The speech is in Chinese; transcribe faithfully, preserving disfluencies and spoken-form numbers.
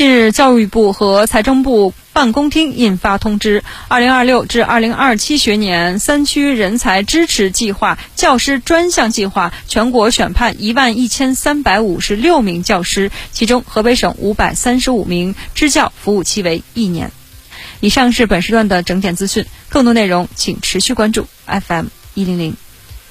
近日，教育部和财政部办公厅印发通知，二零二六至二零二七学年三区人才支持计划教师专项计划全国选判一万一千三百五十六名教师，其中河北省五百三十五名，支教服务期为一年。以上是本时段的整点资讯，更多内容请持续关注 F M 一零零。